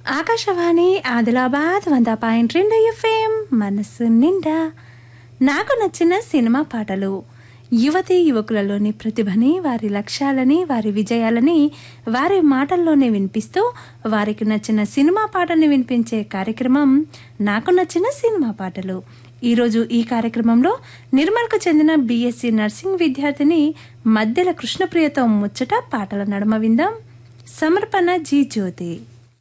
Akashvani Adilabad 100.2 FM మనసు నిండా. నాకు నచ్చిన సినిమా పాటలు యువతీ యువకులలోని ప్రతిభని, వారి లక్ష్యాలని, వారి విజయాలని వారి మాటల్లోనే వినిపిస్తూ వారికి నచ్చిన సినిమా పాటల్ని వినిపించే కార్యక్రమం నాకు నచ్చిన సినిమా పాటలు. ఈరోజు ఈ కార్యక్రమంలో నిర్మల్కు చెందిన బీఎస్సీ నర్సింగ్ విద్యార్థిని మద్దెల కృష్ణప్రియతో ముచ్చట పాటల నడుమ విందాం. సమర్పణ జీ జ్యోతి.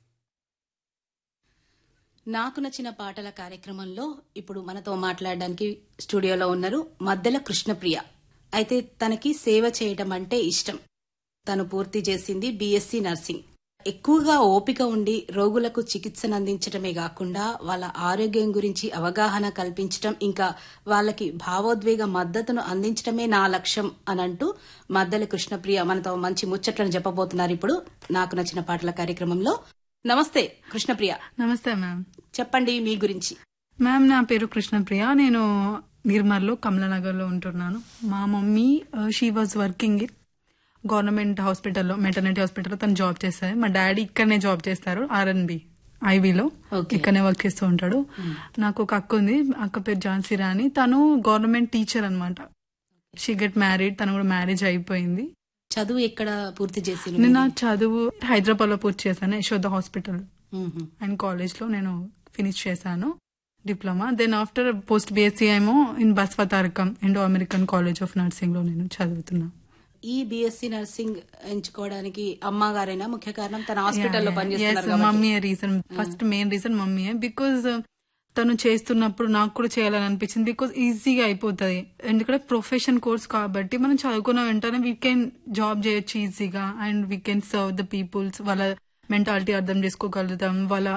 నాకు నచ్చిన పాటల కార్యక్రమంలో ఇప్పుడు మనతో మాట్లాడడానికి స్టూడియోలో ఉన్నారు మద్దెల కృష్ణప్రియ. అయితే తనకి సేవ చేయడం అంటే ఇష్టం. తను పూర్తి చేసింది బీఎస్సీ నర్సింగ్. ఎక్కువగా ఓపిక ఉండి రోగులకు చికిత్సను అందించడమే కాకుండా వాళ్ళ ఆరోగ్యం గురించి అవగాహన కల్పించడం, ఇంకా వాళ్ళకి భావోద్వేగ మద్దతును అందించడమే నా లక్ష్యం అని అంటూ మద్దెల కృష్ణప్రియ మనతో మంచి ముచ్చట్లను చెప్పబోతున్నారు ఇప్పుడు నాకు నచ్చిన పాటల కార్యక్రమంలో. నమస్తే కృష్ణప్రియ. నమస్తే మ్యామ్. చెప్పండి మీ గురించి. మ్యామ్, నా పేరు కృష్ణప్రియ. నేను నిర్మల్లో కమలానగర్ లో ఉంటున్నాను. మా mummy she was working in government హాస్పిటల్లో, మెటర్నిటీ హాస్పిటల్లో తను జాబ్ చేస్తారు. మా డాడీ ఇక్కడనే జాబ్ చేస్తారు, ఆర్ఎన్బి ఐవీలో ఇక్కడనే వర్క్ చేస్తూ ఉంటాడు. నాకు ఒక అక్క ఉంది, అక్క పేరు ఝాన్సీ రాణి. తను గవర్నమెంట్ టీచర్ అనమాట. షీ గెట్ మ్యారీడ్, తను కూడా మ్యారేజ్ అయిపోయింది. చదువు ఎక్కడ పూర్తి చేసి? నేను నా చదువు హైదరాబాద్ లో పూర్తి చేశాను, యశోద హాస్పిటల్ అండ్ కాలేజ్ లో నేను ఫినిష్ చేశాను diploma. Then after post BSc ఏమో in Basavatarakam Indo American college of nursing లో నేను చదువుతున్నా. ఈ బీఎస్సీ నర్సింగ్ ఎంచుకోవడానికి అమ్మగారైనా ముఖ్య కారణం? తన హాస్పిటల్లో పనిచేస్తున్నారు. Mummy reason, first main reason మమ్మీయే. Because తను చేస్తున్నప్పుడు నాకు కూడా చేయాలని అనిపించింది. బికాజ్ ఈజీగా అయిపోతుంది, ఎందుకంటే ప్రొఫెషన్ కోర్స్ కాబట్టి మనం చదువుకున్న వెంటనే వీ కెన్ జాబ్ చేయొచ్చు ఈజీగా and we can serve the peoples. వాళ్ళ మెంటాలిటీ అర్థం చేసుకోగలుగుతాం,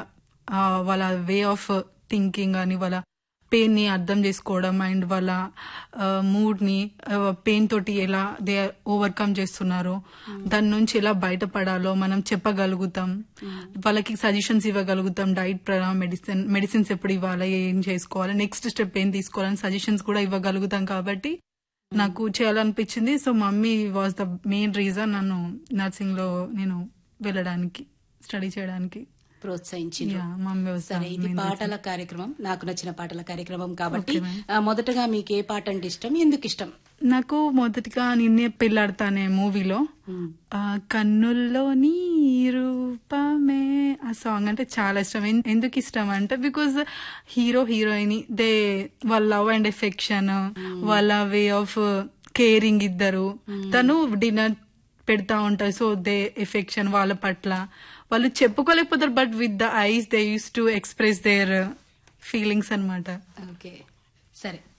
వాళ్ళ వే ఆఫ్ థింకింగ్ అని, వాళ్ళ పెయిన్ ని అర్థం చేసుకోవడం అండ్ వాళ్ళ మూడ్ ని, పెయిన్ తోటి ఎలా దే ఓవర్కమ్ చేస్తున్నారో, దాని నుంచి ఎలా బయటపడాలో మనం చెప్పగలుగుతాం. వాళ్ళకి సజెషన్స్ ఇవ్వగలుగుతాం, డైట్ ప్రకారం మెడిసిన్స్ ఎప్పుడు ఇవ్వాలి, ఏం చేసుకోవాలి, నెక్స్ట్ స్టెప్ ఏం తీసుకోవాలని సజెషన్స్ కూడా ఇవ్వగలుగుతాం. కాబట్టి నాకు చేయాలనిపించింది. So mummy was the main reason నన్ను నర్సింగ్ లో నేను వెళ్ళడానికి, స్టడీ చేయడానికి ప్రోత్సహించింది. సరే, ఇది పాటల కార్యక్రమం, నాకు నచ్చిన పాటల కార్యక్రమం కాబట్టి మొదటగా మీకు ఏ పాట అంటే ఇష్టం, ఎందుకు ఇష్టం? నాకు మొదటిగా నిన్నే పెళ్లాడతానే మూవీలో కన్నుల్లో నీ రూపమే ఆ సాంగ్ అంటే చాలా ఇష్టం. ఎందుకు ఇష్టం అంటే బికాజ్ హీరో హీరోయిన్ వాళ్ళ లవ్ అండ్ ఎఫెక్షన్, వాళ్ళ వే ఆఫ్ కేరింగ్ ఇద్దరు. తను డిన్నర్ పెడతా ఉంటారు, సో దే ఎఫెక్షన్ వాళ్ళ పట్ల వాళ్ళు చెప్పుకోలేకపోతారు, but with the ice they use to express there feelings అనమాట. ఓకే, సరే.